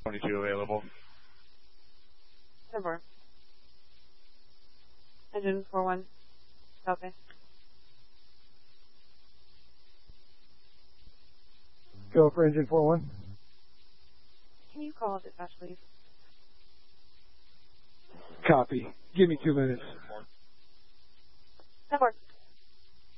22 available. Number. Engine 41. Okay. Go for engine 41. Can you call dispatch, please? Copy. Give me 2 minutes. That works.